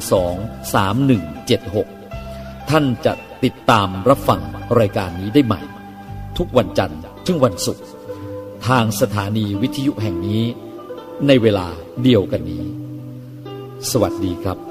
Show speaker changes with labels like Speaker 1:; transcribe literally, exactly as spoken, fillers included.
Speaker 1: สอง สามหนึ่งเจ็ดหกท่านจะติดตามรับฟังรายการนี้ได้ใหม่ทุกวันจันทร์ถึงวันศุกร์ทางสถานีวิทยุแห่งนี้ในเวลาเดียวกันนี้สวัสดีครับ